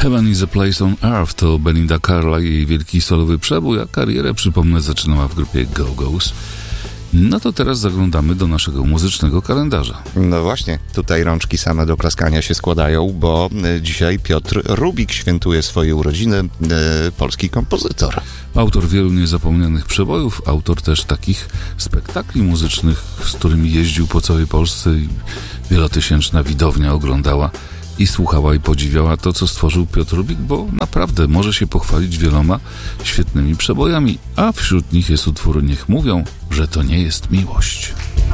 Heaven is a Place on Earth to Belinda Carlisle, jej wielki solowy przebój, a karierę, przypomnę, zaczynała w grupie Go-Go's. No to teraz zaglądamy do naszego muzycznego kalendarza. No właśnie, tutaj rączki same do klaskania się składają, bo dzisiaj Piotr Rubik świętuje swoje urodziny, polski kompozytor. Autor wielu niezapomnianych przebojów, autor też takich spektakli muzycznych, z którymi jeździł po całej Polsce i wielotysięczna widownia oglądała i słuchała i podziwiała to, co stworzył Piotr Rubik, bo naprawdę może się pochwalić wieloma świetnymi przebojami, a wśród nich jest utwór Niech mówią, że to nie jest miłość.